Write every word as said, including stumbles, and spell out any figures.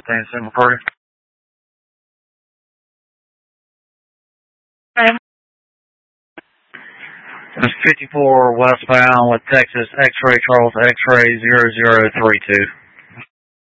fifteen Simple Crew. It's fifty-four westbound with Texas X-ray Charles X-ray zero zero three two.